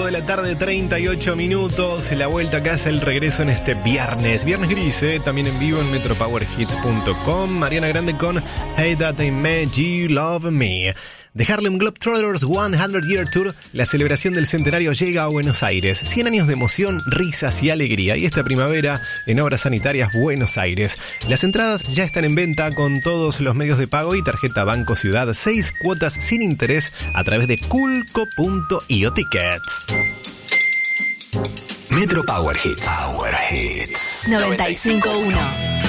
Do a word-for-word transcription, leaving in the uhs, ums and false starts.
cinco de la tarde, treinta y ocho minutos. La vuelta a casa, el regreso en este viernes. Viernes gris, ¿eh? También en vivo en metro power hits punto com. Mariana Grande con Hey That I Made You Love Me. The Harlem Globetrotters cien Year Tour, la celebración del centenario llega a Buenos Aires. cien años de emoción, risas y alegría. Y esta primavera en Obras Sanitarias Buenos Aires. Las entradas ya están en venta con todos los medios de pago y tarjeta Banco Ciudad. Seis cuotas sin interés a través de culco punto io Tickets. Metro Power Hits. Power Hits. noventa y cinco punto uno.